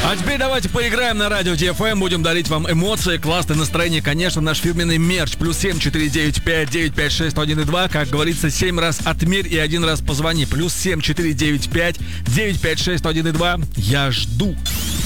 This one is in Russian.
А теперь давайте поиграем на радио ТФМ. Будем дарить вам эмоции, классное настроение. Конечно, наш фирменный мерч. +7 495 956 102. Как говорится, 7 раз отмерь и 1 раз позвони. +7 495 956 102. Я жду.